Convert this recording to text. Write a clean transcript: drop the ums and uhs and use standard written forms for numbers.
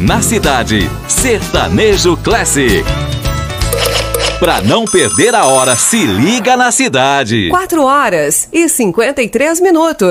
na cidade. Sertanejo Classic. Pra não perder a hora, se liga na cidade. 4h53.